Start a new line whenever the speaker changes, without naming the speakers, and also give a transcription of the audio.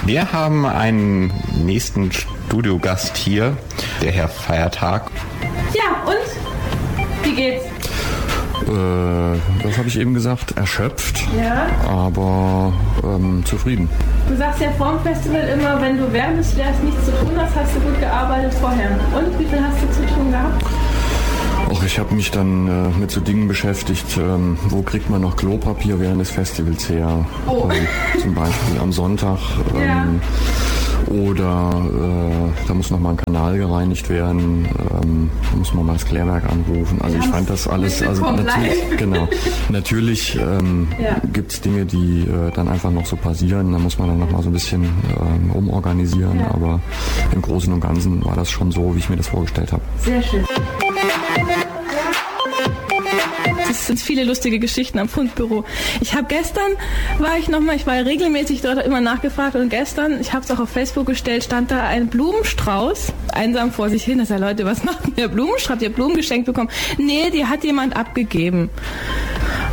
Wir haben einen nächsten Studiogast hier, der Herr Feiertag.
Ja, und? Wie geht's?
Das habe ich eben gesagt, erschöpft,
Ja.
aber zufrieden.
Du sagst ja vorm Festival immer, wenn du während des Lehrers nichts zu tun hast, hast du gut gearbeitet vorher. Und wie viel hast du zu tun gehabt?
Och, ich habe mich dann mit so Dingen beschäftigt, wo kriegt man noch Klopapier während des Festivals her?
Oh.
Zum Beispiel am Sonntag.
Ja.
Oder da muss nochmal ein Kanal gereinigt werden, da muss man mal das Klärwerk anrufen. Also ich fand das alles, also natürlich, genau, natürlich gibt es Dinge, die dann einfach noch so passieren, da muss man dann nochmal so ein bisschen umorganisieren, aber im Großen und Ganzen war das schon so, wie ich mir das vorgestellt habe.
Sehr schön.
Es sind viele lustige Geschichten am Fundbüro. Ich war ja regelmäßig dort immer nachgefragt und gestern, ich habe es auch auf Facebook gestellt, stand da ein Blumenstrauß einsam vor sich hin. Da sag ich, Leute, was macht denn der Blumenstrauß? Habt ihr Blumen geschenkt bekommen? Nee, die hat jemand abgegeben.